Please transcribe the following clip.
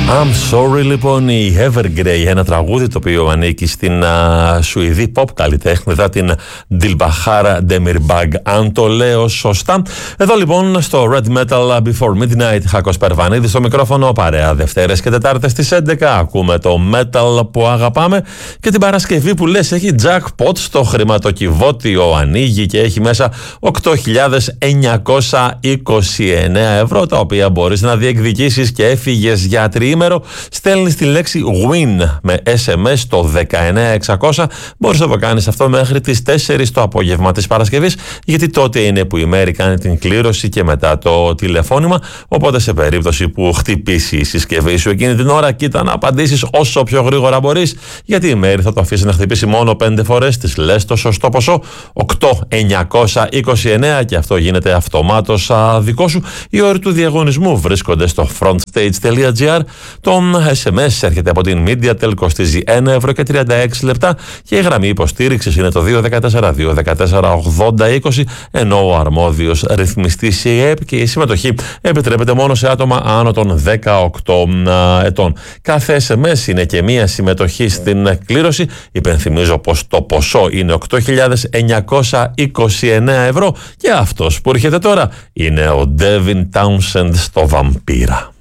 I'm sorry, λοιπόν, η Evergrey, ένα τραγούδι το οποίο ανήκει στην Σουηδή pop καλλιτέχνηδα, την Dilbahar Demirbag, αν το λέω σωστά. Εδώ λοιπόν στο Red Metal Before Midnight, Χάκος Περβανίδης στο μικρόφωνο, παρέα Δευτέρες και Τετάρτες στις 11. Ακούμε το metal που αγαπάμε και την Παρασκευή που λες έχει jackpot στο χρηματοκιβώτιο, ανοίγει και έχει μέσα 8.929 ευρώ, τα οποία μπορείς να διεκδικήσεις και έφυγες για τριήμερο. Στέλνεις τη λέξη WIN με SMS το 19600. Μπορείς να το κάνεις αυτό μέχρι τις 4 το απόγευμα της Παρασκευής, γιατί τότε είναι που η Μέρη κάνει την κλήρωση και μετά το τηλεφώνημα. Οπότε σε περίπτωση που χτυπήσει η συσκευή σου εκείνη την ώρα, κοίτα να απαντήσεις όσο πιο γρήγορα μπορείς, γιατί η Μέρη θα το αφήσει να χτυπήσει μόνο 5 φορές. Της λες το σωστό ποσό, 8.929, και αυτό γίνεται αυτομάτως δικό σου. Οι όροι του διαγωνισμού βρίσκονται στο frontstage.gr. Το SMS έρχεται από την MediaTel, κοστίζει 1,36 και η γραμμή υποστήριξης είναι το 214-214-80-20, ενώ ο αρμόδιος ρυθμιστής η ΕΕΠ, και η συμμετοχή επιτρέπεται μόνο σε άτομα άνω των 18 ετών. Κάθε SMS είναι και μία συμμετοχή στην κλήρωση. Υπενθυμίζω πως το ποσό είναι 8.929 ευρώ και αυτός που έρχεται τώρα είναι ο Devin Townsend στο Βαμπύρα.